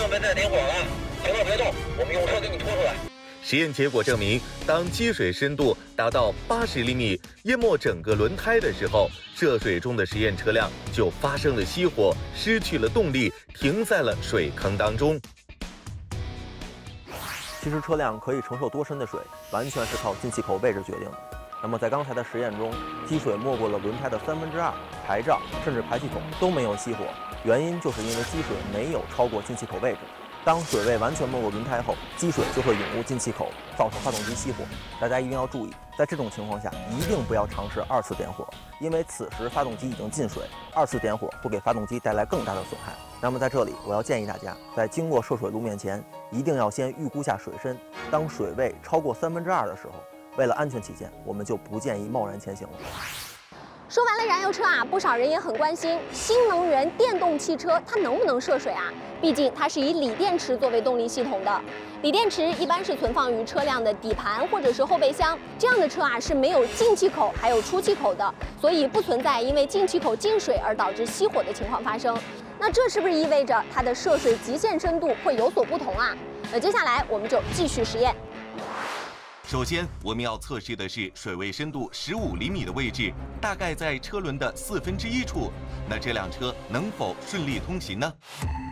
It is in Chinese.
门在点火了，行了，别动，我们用车给你拖出来。 实验结果证明，当积水深度达到80厘米，淹没整个轮胎的时候，涉水中的实验车辆就发生了熄火，失去了动力，停在了水坑当中。 其实车辆可以承受多深的水，完全是靠进气口位置决定的。那么在刚才的实验中，积水没过了轮胎的2/3，牌照甚至排气孔都没有熄火，原因就是因为积水没有超过进气口位置。当水位完全没过轮胎后，积水就会涌入进气口，造成发动机熄火。大家一定要注意，在这种情况下，一定不要尝试2次点火，因为此时发动机已经进水，2次点火会给发动机带来更大的损害。那么在这里，我要建议大家，在经过涉水路面前，一定要先预估下水深。当水位超过2/3的时候，为了安全起见，我们就不建议贸然前行了。 说完了燃油车啊，不少人也很关心新能源电动汽车它能不能涉水啊？毕竟它是以锂电池作为动力系统的。锂电池一般是存放于车辆的底盘或者是后备箱，这样的车啊是没有进气口还有出气口的，所以不存在因为进气口进水而导致熄火的情况发生。那这是不是意味着它的涉水极限深度会有所不同啊？那接下来我们就继续实验。 首先，我们要测试的是水位深度15厘米的位置，大概在车轮的1/4处。那这辆车能否顺利通行呢？